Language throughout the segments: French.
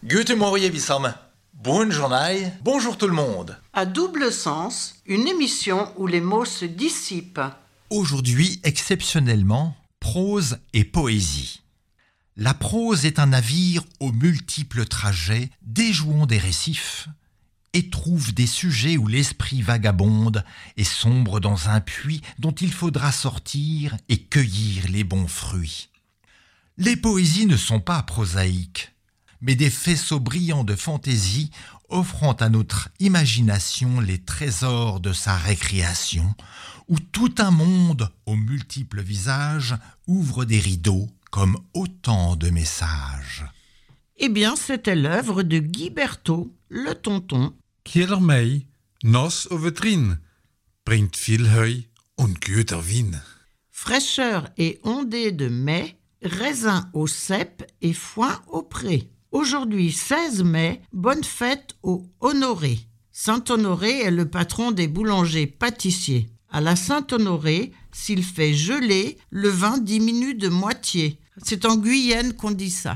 Guten Morgen, Wissam. Bonne journée. Bonjour tout le monde. À double sens, une émission où les mots se dissipent. Aujourd'hui, exceptionnellement, prose et poésie. La prose est un navire aux multiples trajets, déjouant des récifs, et trouve des sujets où l'esprit vagabonde et sombre dans un puits dont il faudra sortir et cueillir les bons fruits. Les poésies ne sont pas prosaïques, mais des faisceaux brillants de fantaisie offrant à notre imagination les trésors de sa récréation, où tout un monde aux multiples visages ouvre des rideaux comme autant de messages. Eh bien, c'était l'œuvre de Guy Berthaud, le tonton. Kjell May, Nos over Trien, bringt viel Heu und guter Wien. Fraîcheur et ondée de mai, raisin au cep et foin au pré. Aujourd'hui 16 mai, bonne fête au Honoré. Saint-Honoré est le patron des boulangers-pâtissiers. À la Saint-Honoré, s'il fait geler, le vin diminue de moitié. C'est en Guyenne qu'on dit ça.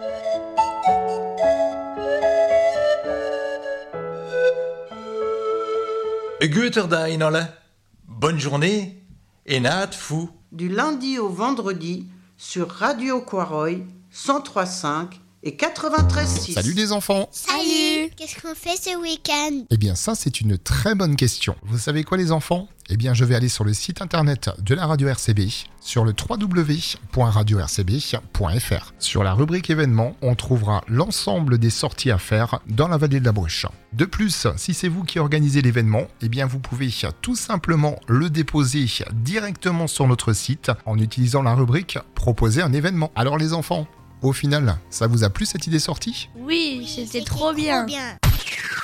Guter Dag, alle. Bonne journée et naat fou. Du lundi au vendredi, sur Radio Quaroy, 103.5 et 93.6. Salut les enfants! Salut! Qu'est-ce qu'on fait ce week-end? Eh bien ça c'est une très bonne question. Vous savez quoi les enfants? Eh bien je vais aller sur le site internet de la radio RCB, sur le www.radio-rcb.fr. Sur la rubrique événements, on trouvera l'ensemble des sorties à faire dans la vallée de la Bruche. De plus, si c'est vous qui organisez l'événement, eh bien vous pouvez tout simplement le déposer directement sur notre site en utilisant la rubrique Proposer un événement. Alors les enfants, au final, ça vous a plu cette idée sortie? Oui, c'était trop bien.